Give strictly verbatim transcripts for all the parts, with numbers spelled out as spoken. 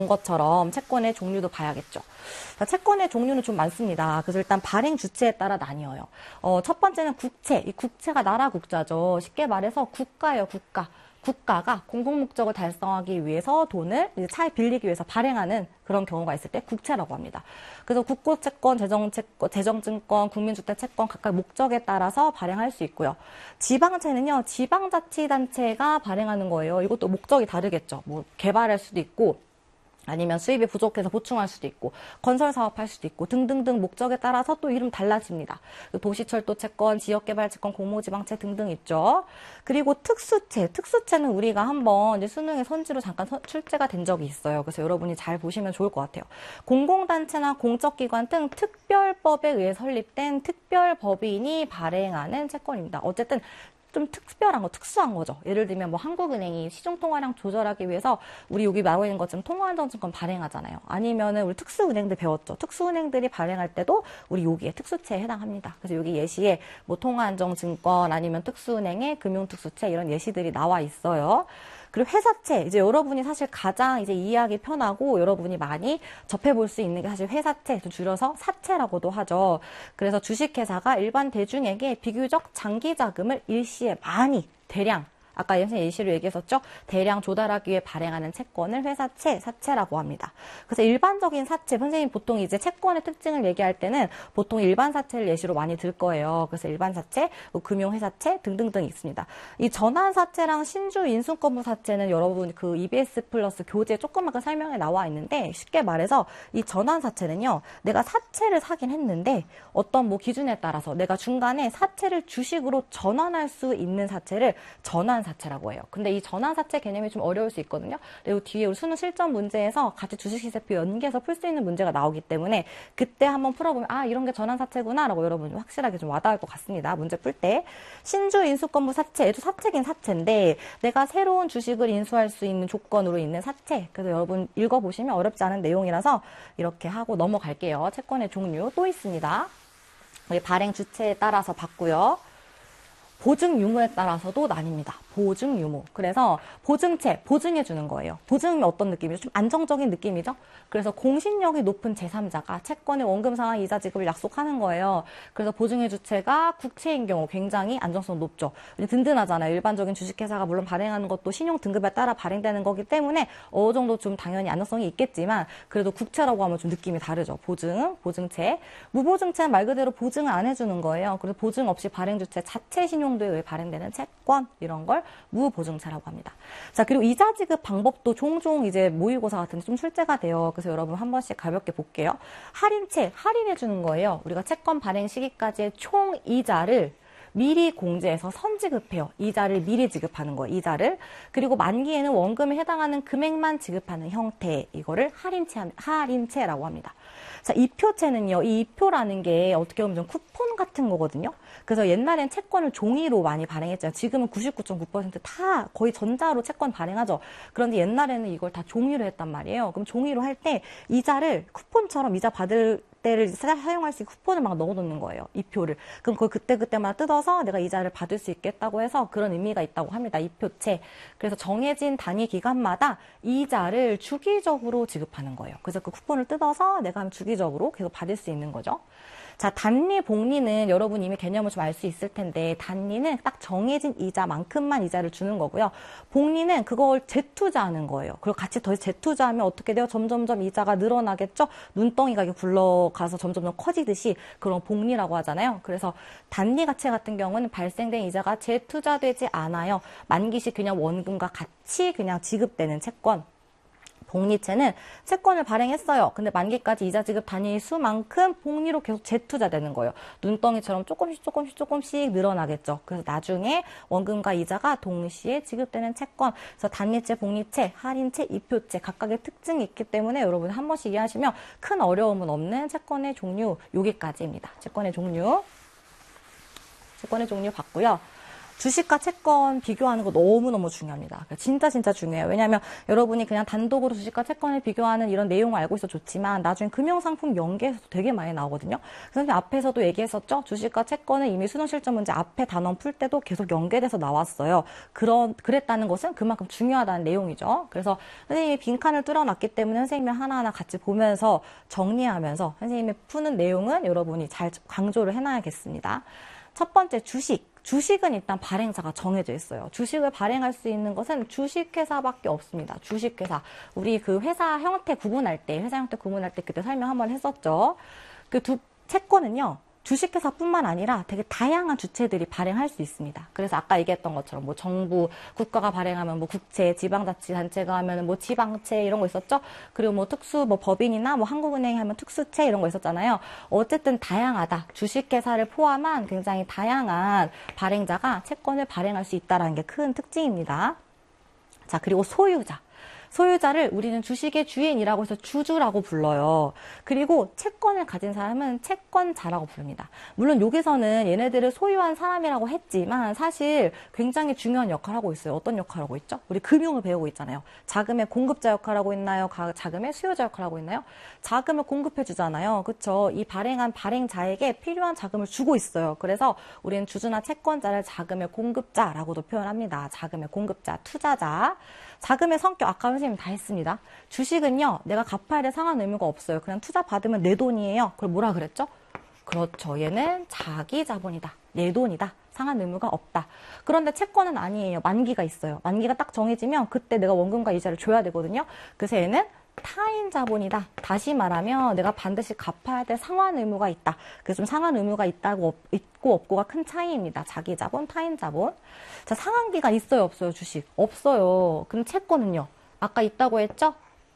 것처럼 채권의 종류도 봐야겠죠. 자, 채권의 종류는 좀 많습니다. 그래서 일단 발행 주체에 따라 나뉘어요. 어, 첫 번째는 국채. 이 국채가 나라 국자죠. 쉽게 말해서 국가예요, 국가. 국가가 공공목적을 달성하기 위해서 돈을 차에 빌리기 위해서 발행하는 그런 경우가 있을 때 국채라고 합니다. 그래서 국고채권, 재정채권, 재정증권, 국민주택채권 각각 목적에 따라서 발행할 수 있고요. 지방채는요, 지방자치단체가 발행하는 거예요. 이것도 목적이 다르겠죠. 뭐 개발할 수도 있고, 아니면 수입이 부족해서 보충할 수도 있고 건설 사업할 수도 있고 등등등 목적에 따라서 또 이름 달라집니다. 도시철도 채권, 지역개발 채권, 공모지방채 등등 있죠. 그리고 특수채, 특수채는 우리가 한번 이제 수능의 선지로 잠깐 출제가 된 적이 있어요. 그래서 여러분이 잘 보시면 좋을 것 같아요. 공공단체나 공적기관 등 특별법에 의해 설립된 특별법인이 발행하는 채권입니다. 어쨌든 좀 특별한 거, 특수한 거죠. 예를 들면 뭐 한국은행이 시중 통화량 조절하기 위해서 우리 여기 나와 있는 것처럼 통화안정증권 발행하잖아요. 아니면은 우리 특수은행들 배웠죠. 특수은행들이 발행할 때도 우리 여기에 특수채에 해당합니다. 그래서 여기 예시에 뭐 통화안정증권 아니면 특수은행의 금융특수채 이런 예시들이 나와 있어요. 그리고 회사채, 이제 여러분이 사실 가장 이제 이해하기 편하고 여러분이 많이 접해볼 수 있는 게 사실 회사채, 줄여서 사채라고도 하죠. 그래서 주식회사가 일반 대중에게 비교적 장기 자금을 일시에 많이, 대량, 아까 선생님 예시로 얘기했었죠. 대량 조달하기 위해 발행하는 채권을 회사채, 사채라고 합니다. 그래서 일반적인 사채, 선생님 보통 이제 채권의 특징을 얘기할 때는 보통 일반 사채를 예시로 많이 들 거예요. 그래서 일반 사채, 뭐 금융회사채 등등등 있습니다. 이 전환사채랑 신주 인수권부 사채는 여러분 그 이비에스 플러스 교재 조그맣게 설명에 나와 있는데 쉽게 말해서 이 전환사채는요. 내가 사채를 사긴 했는데 어떤 뭐 기준에 따라서 내가 중간에 사채를 주식으로 전환할 수 있는 사채를 전환 사채라고 해요. 근데 이 전환사채 개념이 좀 어려울 수 있거든요. 그리고 뒤에 우리 수능 실전 문제에서 같이 주식시세표 연계해서 풀 수 있는 문제가 나오기 때문에 그때 한번 풀어보면 아 이런 게 전환사채구나 라고 여러분 확실하게 좀 와닿을 것 같습니다. 문제 풀 때. 신주 인수권부 사채, 얘도 사채긴 사채인데 내가 새로운 주식을 인수할 수 있는 조건으로 있는 사채. 그래서 여러분 읽어보시면 어렵지 않은 내용이라서 이렇게 하고 넘어갈게요. 채권의 종류 또 있습니다. 발행 주체에 따라서 봤고요. 보증 유무에 따라서도 나뉩니다. 보증 유무. 그래서 보증채, 보증해 주는 거예요. 보증이 어떤 느낌이죠? 좀 안정적인 느낌이죠? 그래서 공신력이 높은 제삼자가 채권의 원금 상환 이자 지급을 약속하는 거예요. 그래서 보증해 주체가 국채인 경우 굉장히 안정성 높죠. 든든하잖아요. 일반적인 주식회사가 물론 발행하는 것도 신용 등급에 따라 발행되는 거기 때문에 어느 정도 좀 당연히 안정성이 있겠지만 그래도 국채라고 하면 좀 느낌이 다르죠. 보증, 보증채. 무보증채는 말 그대로 보증을 안 해주는 거예요. 그래서 보증 없이 발행 주체 자체 신용도에 의해 발행되는 채권 이런 걸 무보증채라고 합니다. 자, 그리고 이자 지급 방법도 종종 이제 모의고사 같은 데 좀 출제가 돼요. 그래서 여러분 한 번씩 가볍게 볼게요. 할인채, 할인해 주는 거예요. 우리가 채권 발행 시기까지의 총 이자를 미리 공제해서 선지급해요. 이자를 미리 지급하는 거예요. 이자를. 그리고 만기에는 원금에 해당하는 금액만 지급하는 형태. 이거를 할인채, 할인채라고 합니다. 자, 이표채는요. 이 이표라는 게 어떻게 보면 좀 쿠폰 같은 거거든요. 그래서 옛날엔 채권을 종이로 많이 발행했잖아요. 지금은 구십구 점 구 퍼센트 다 거의 전자로 채권 발행하죠. 그런데 옛날에는 이걸 다 종이로 했단 말이에요. 그럼 종이로 할 때 이자를 쿠폰처럼 이자 받을 때를 사용할 수 있게 쿠폰을 막 넣어놓는 거예요. 이표를. 그럼 그걸 그때그때마다 뜯어서 내가 이자를 받을 수 있겠다고 해서 그런 의미가 있다고 합니다. 이표채. 그래서 정해진 단위 기간마다 이자를 주기적으로 지급하는 거예요. 그래서 그 쿠폰을 뜯어서 내가 주기적으로 계속 받을 수 있는 거죠. 자, 단리, 복리는 여러분 이미 개념을 좀 알 수 있을 텐데 단리는 딱 정해진 이자만큼만 이자를 주는 거고요. 복리는 그걸 재투자하는 거예요. 그리고 같이 더 재투자하면 어떻게 돼요? 점점점 이자가 늘어나겠죠? 눈덩이가 이렇게 굴러가서 점점점 커지듯이 그런 복리라고 하잖아요. 그래서 단리 가치 같은 경우는 발생된 이자가 재투자되지 않아요. 만기시 그냥 원금과 같이 그냥 지급되는 채권. 복리채는 채권을 발행했어요. 근데 만기까지 이자 지급 단위 수만큼 복리로 계속 재투자되는 거예요. 눈덩이처럼 조금씩 조금씩 조금씩 늘어나겠죠. 그래서 나중에 원금과 이자가 동시에 지급되는 채권. 그래서 단리채, 복리채, 할인채, 이표채 각각의 특징이 있기 때문에 여러분 한 번씩 이해하시면 큰 어려움은 없는 채권의 종류 여기까지입니다. 채권의 종류. 채권의 종류 봤고요. 주식과 채권 비교하는 거 너무너무 중요합니다. 진짜 진짜 중요해요. 왜냐하면 여러분이 그냥 단독으로 주식과 채권을 비교하는 이런 내용을 알고 있어 좋지만 나중에 금융상품 연계에서도 되게 많이 나오거든요. 그래서 앞에서도 얘기했었죠. 주식과 채권은 이미 수능 실전 문제 앞에 단원 풀 때도 계속 연계돼서 나왔어요. 그런, 그랬다는 것은 그만큼 중요하다는 내용이죠. 그래서 선생님이 빈칸을 뚫어놨기 때문에 선생님이 하나하나 같이 보면서 정리하면서 선생님이 푸는 내용은 여러분이 잘 강조를 해놔야겠습니다. 첫 번째, 주식. 주식은 일단 발행사가 정해져 있어요. 주식을 발행할 수 있는 것은 주식회사밖에 없습니다. 주식회사. 우리 그 회사 형태 구분할 때, 회사 형태 구분할 때 그때 설명 한번 했었죠. 그 두, 채권은요. 주식회사뿐만 아니라 되게 다양한 주체들이 발행할 수 있습니다. 그래서 아까 얘기했던 것처럼 뭐 정부, 국가가 발행하면 뭐 국채, 지방자치단체가 하면 뭐 지방채 이런 거 있었죠. 그리고 뭐 특수, 뭐 법인이나 뭐 한국은행이 하면 특수채 이런 거 있었잖아요. 어쨌든 다양하다. 주식회사를 포함한 굉장히 다양한 발행자가 채권을 발행할 수 있다는 게 큰 특징입니다. 자, 그리고 소유자. 소유자를 우리는 주식의 주인이라고 해서 주주라고 불러요. 그리고 채권을 가진 사람은 채권자라고 부릅니다. 물론 여기서는 얘네들을 소유한 사람이라고 했지만 사실 굉장히 중요한 역할을 하고 있어요. 어떤 역할을 하고 있죠? 우리 금융을 배우고 있잖아요. 자금의 공급자 역할을 하고 있나요? 자금의 수요자 역할을 하고 있나요? 자금을 공급해 주잖아요. 그렇죠? 이 발행한 발행자에게 필요한 자금을 주고 있어요. 그래서 우리는 주주나 채권자를 자금의 공급자라고도 표현합니다. 자금의 공급자, 투자자. 자금의 성격, 아까 선생님 다 했습니다. 주식은요, 내가 갚아야 될 상한 의무가 없어요. 그냥 투자 받으면 내 돈이에요. 그걸 뭐라 그랬죠? 그렇죠. 얘는 자기 자본이다. 내 돈이다. 상한 의무가 없다. 그런데 채권은 아니에요. 만기가 있어요. 만기가 딱 정해지면 그때 내가 원금과 이자를 줘야 되거든요. 그래서 얘는 타인 자본이다. 다시 말하면 내가 반드시 갚아야 될 상환 의무가 있다. 그래서 좀 상환 의무가 있다고 있고 없고가 큰 차이입니다. 자기 자본, 타인 자본. 자, 상환기간 있어요, 없어요? 주식 없어요. 그럼 채권은요? 아까 있다고 했죠?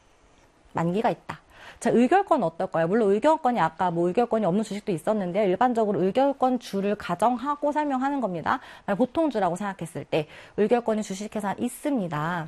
만기가 있다. 자, 의결권은 어떨까요? 물론 의결권이 아까 뭐 의결권이 없는 주식도 있었는데요. 일반적으로 의결권 주를 가정하고 설명하는 겁니다. 보통주라고 생각했을 때 의결권이 주식회사에 있습니다.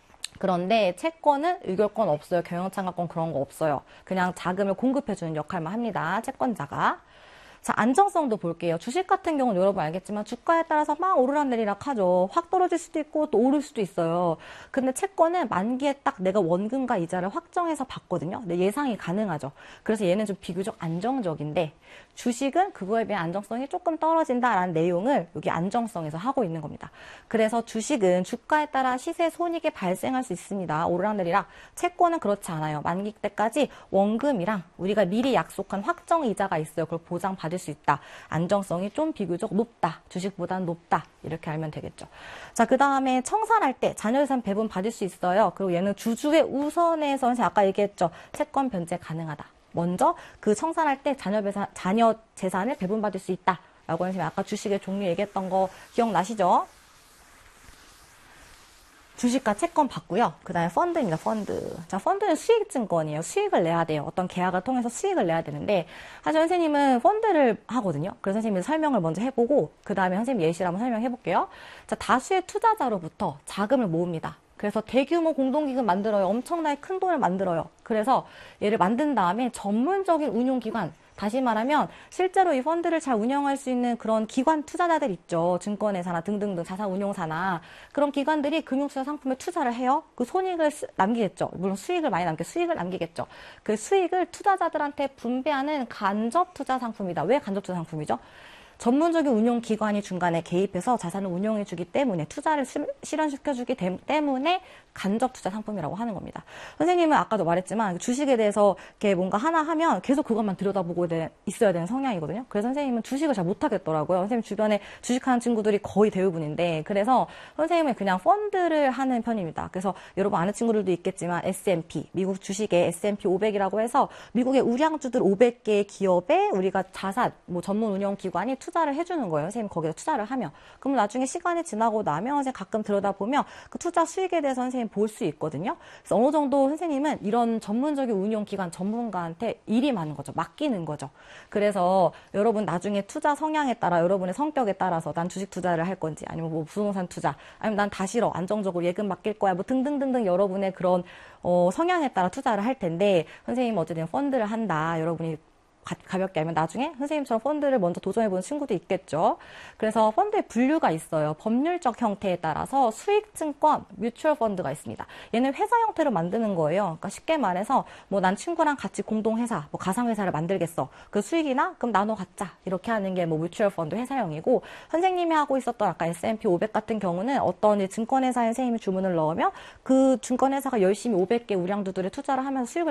그런데 채권은 의결권 없어요. 경영참가권 그런 거 없어요. 그냥 자금을 공급해주는 역할만 합니다. 채권자가. 자, 안정성도 볼게요. 주식 같은 경우는 여러분 알겠지만 주가에 따라서 막 오르락내리락 하죠. 확 떨어질 수도 있고 또 오를 수도 있어요. 근데 채권은 만기에 딱 내가 원금과 이자를 확정해서 받거든요. 근데 예상이 가능하죠. 그래서 얘는 좀 비교적 안정적인데 주식은 그거에 비해 안정성이 조금 떨어진다라는 내용을 여기 안정성에서 하고 있는 겁니다. 그래서 주식은 주가에 따라 시세 손익이 발생할 수 있습니다. 오르락내리락. 채권은 그렇지 않아요. 만기 때까지 원금이랑 우리가 미리 약속한 확정 이자가 있어요. 그걸 보장받을 수 있다. 안정성이 좀 비교적 높다. 주식보다는 높다. 이렇게 알면 되겠죠. 자, 그 다음에 청산할 때 자녀재산 배분 받을 수 있어요. 그리고 얘는 주주의 우선에서 아까 얘기했죠. 채권 변제 가능하다. 먼저 그 청산할 때 자녀, 배산, 자녀 재산을 배분받을 수 있다. 라고 선생님이 아까 주식의 종류 얘기했던 거 기억나시죠? 주식과 채권 받고요. 그 다음에 펀드입니다. 펀드. 자, 펀드는 수익증권이에요. 수익을 내야 돼요. 어떤 계약을 통해서 수익을 내야 되는데 사실 선생님은 펀드를 하거든요. 그래서 선생님이 설명을 먼저 해보고 그 다음에 선생님 예시를 한번 설명해 볼게요. 자, 다수의 투자자로부터 자금을 모읍니다. 그래서 대규모 공동기금 만들어요. 엄청나게 큰 돈을 만들어요. 그래서 얘를 만든 다음에 전문적인 운용기관, 다시 말하면 실제로 이 펀드를 잘 운영할 수 있는 그런 기관 투자자들 있죠. 증권회사나 등등등 자산운용사나 그런 기관들이 금융투자 상품에 투자를 해요. 그 손익을 남기겠죠. 물론 수익을 많이 남게 수익을 남기겠죠. 그 수익을 투자자들한테 분배하는 간접투자 상품이다. 왜 간접투자 상품이죠? 전문적인 운용기관이 중간에 개입해서 자산을 운용해주기 때문에 투자를 실현시켜주기 때문에 간접투자 상품이라고 하는 겁니다. 선생님은 아까도 말했지만 주식에 대해서 이렇게 뭔가 하나 하면 계속 그것만 들여다보고 있어야 되는 성향이거든요. 그래서 선생님은 주식을 잘 못하겠더라고요. 선생님 주변에 주식하는 친구들이 거의 대부분인데 그래서 선생님은 그냥 펀드를 하는 편입니다. 그래서 여러분 아는 친구들도 있겠지만 에스 앤 피, 미국 주식의 에스 앤 피 오백이라고 해서 미국의 우량주들 오백 개의 기업에 우리가 자산, 뭐 전문 운용기관이 투자를 해주는 거예요. 선생님 거기서 투자를 하면. 그럼 나중에 시간이 지나고 나면 선생님 가끔 들여다보면 그 투자 수익에 대해서 선생님 볼 수 있거든요. 그래서 어느 정도 선생님은 이런 전문적인 운용기관 전문가한테 일이 많은 거죠. 맡기는 거죠. 그래서 여러분 나중에 투자 성향에 따라 여러분의 성격에 따라서 난 주식 투자를 할 건지 아니면 뭐 부동산 투자 아니면 난 다 싫어. 안정적으로 예금 맡길 거야. 뭐 등등등등 여러분의 그런 어, 성향에 따라 투자를 할 텐데 선생님은 어쨌든 펀드를 한다. 여러분이 가, 가볍게 하면 나중에 선생님처럼 펀드를 먼저 도전해보는 친구도 있겠죠. 그래서 펀드의 분류가 있어요. 법률적 형태에 따라서 수익증권, 뮤추얼 펀드가 있습니다. 얘는 회사 형태로 만드는 거예요. 그러니까 쉽게 말해서 뭐 난 친구랑 같이 공동회사, 뭐 가상회사를 만들겠어. 그 수익이나 그럼 나눠 갖자. 이렇게 하는 게 뭐 뮤추얼 펀드 회사형이고, 선생님이 하고 있었던 아까 에스 앤 피 오백 같은 경우는 어떤 증권회사에 선생님이 주문을 넣으면 그 증권회사가 열심히 오백 개 우량주들에 투자를 하면서 수익을